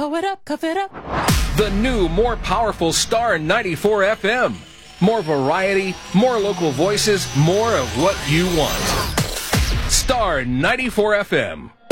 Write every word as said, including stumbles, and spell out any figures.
Pull it up, cuff it up. The new, more powerful Star ninety-four F M. More variety, more local voices, more of what you want. Star ninety-four F M.